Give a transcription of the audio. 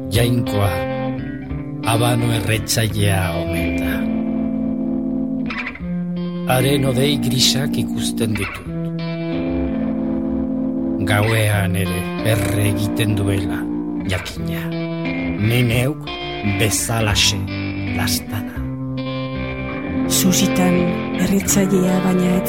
Jainkoa, abano erretzailea omen da. Haren odei grisak ikusten ditut. Gauean ere berre egiten duela, jakina. Ni neuk bezalaxe lastana. Susitan erretzailea baina ez